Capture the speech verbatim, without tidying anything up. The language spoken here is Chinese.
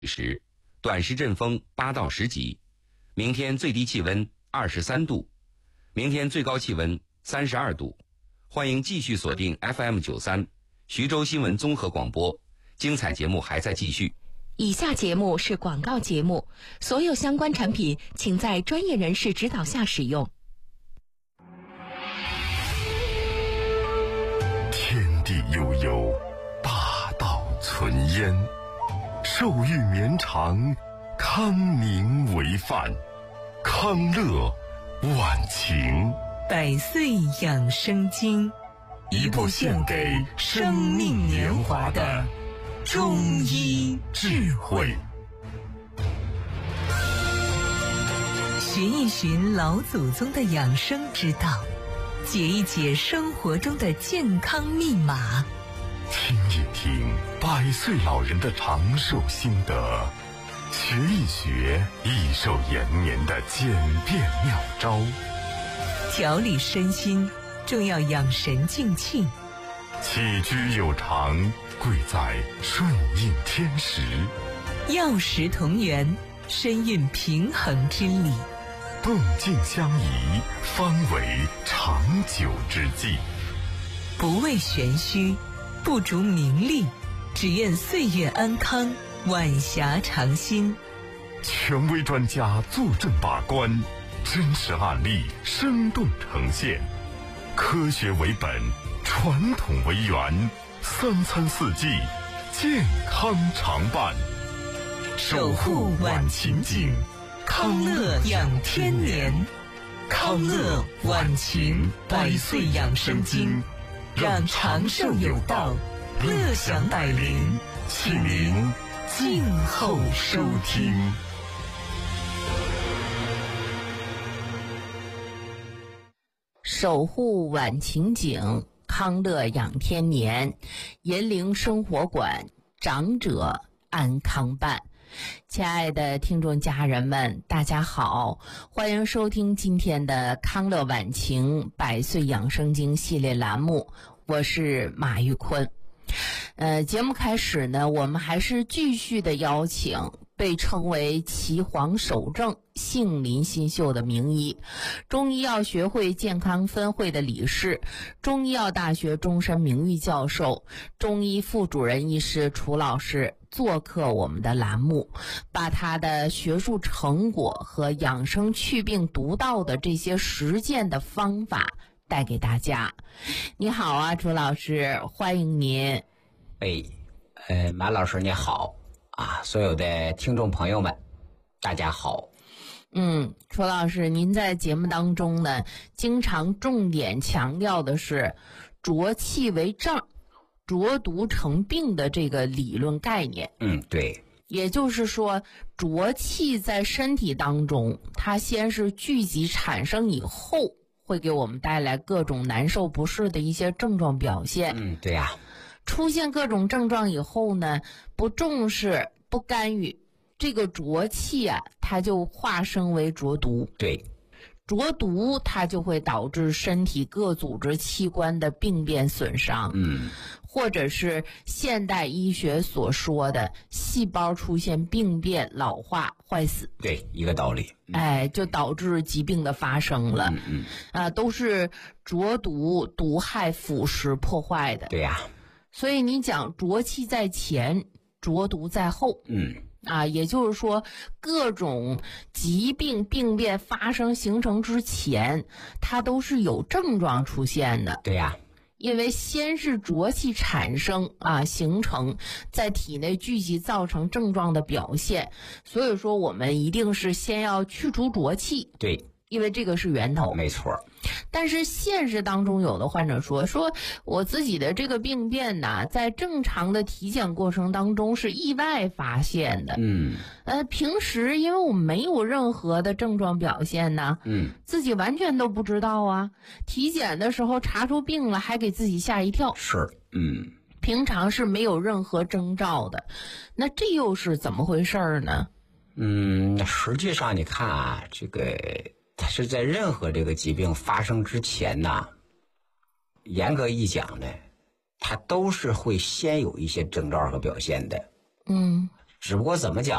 时，短时阵风八到十级。明天最低气温二十三度，明天最高气温三十二度。欢迎继续锁定 F M 九三徐州新闻综合广播，精彩节目还在继续。 以下节目是广告节目，所有相关产品请在专业人士指导下使用。 天地悠悠，大道存焉，寿育绵长，康宁为范，康乐晚晴。 百岁养生经， 一部献给生命年华的中医智慧。 寻一寻老祖宗的养生之道，解一解生活中的健康密码， 听一听百岁老人的长寿心得，学一学益寿延年的简便妙招。 调理身心，重要养神静气。 起居有常，贵在顺应天时。 药食同源，身运平衡之理。 动静相宜，方为长久之计。 不为玄虚，不逐名利，只愿岁月安康，晚霞长新。 权威专家坐镇把关，真实案例生动呈现，科学为本，传统为源，三餐四季健康常伴。守护晚晴景， 康乐养天年。康乐晚晴百岁养生经，让长寿有道，乐享百龄，请您静候收听。 守护晚晴景，康乐养天年，银铃生活馆，长者安康办。亲爱的听众家人们，大家好，欢迎收听今天的康乐晚晴百岁养生经系列栏目，我是马玉坤。呃，节目开始呢，我们还是继续的邀请被称为岐黄首正杏林新秀的名医，中医药学会健康分会的理事，中医药大学终身名誉教授，中医副主任医师楚老师做客我们的栏目，把他的学术成果和养生祛病独到的这些实践的方法带给大家。你好啊，楚老师，欢迎您。 哎，呃，马老师你好啊，所有的听众朋友们，大家好。 嗯，楚老师，您在节目当中呢，经常重点强调的是浊气为正，浊毒成病的这个理论概念。 嗯，对。 也就是说，浊气在身体当中，它先是聚集产生以后，会给我们带来各种难受不适的一些症状表现。 嗯，对呀。 出现各种症状以后呢，不重视不干预，这个浊气啊，它就化生为浊毒。 对， 浊毒它就会导致身体各组织器官的病变损伤， 嗯， 或者是现代医学所说的细胞出现病变、老化、坏死。 对，一个道理。 嗯、哎，就导致疾病的发生了。 嗯嗯， 啊，都是浊毒毒害腐蚀破坏的。 对呀。 所以你讲浊气在前，浊毒在后。 嗯。 啊，也就是说，各种疾病病变发生形成之前，它都是有症状出现的。 对呀。 因为先是浊气产生啊，形成在体内聚集，造成症状的表现。所以说，我们一定是先要去除浊气。 对。 因为这个是源头。 没错。 但是现实当中有的患者说说我自己的这个病变呢，在正常的体检过程当中是意外发现的。 嗯。 呃，平时因为我没有任何的症状表现呢， 嗯， 自己完全都不知道啊。体检的时候查出病了，还给自己吓一跳。 是，嗯。 平常是没有任何征兆的，那这又是怎么回事呢？ 嗯，实际上你看啊，这个它是在任何这个疾病发生之前呢，严格一讲呢，它都是会先有一些征兆和表现的。 嗯， 只不过怎么讲